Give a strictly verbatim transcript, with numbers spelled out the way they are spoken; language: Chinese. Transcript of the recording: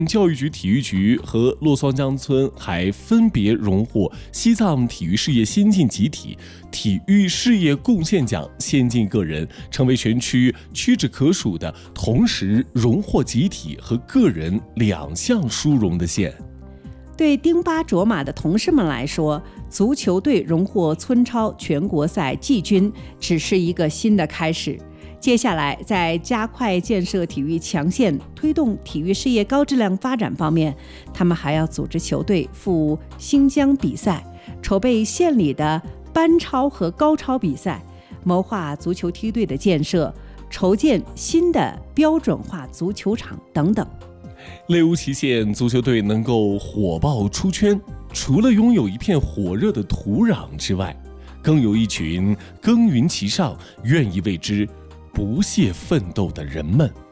教育局体育局和洛桑江村还分别荣获西藏体育事业先进集体、体育事业贡献奖先进个人，成为全区屈指可数的同时荣获集体和个人两项殊荣的县。 对丁巴卓玛的同事们来说，足球队荣获村超全国赛季军只是一个新的开始。接下来，在加快建设体育强县、推动体育事业高质量发展方面，他们还要组织球队赴新疆比赛，筹备县里的班超和高超比赛，谋划足球梯队的建设，筹建新的标准化足球场等等。 猎乌齐县足球队能够火爆出圈，除了拥有一片火热的土壤之外，更有一群耕耘其上、愿意为之不懈奋斗的人们。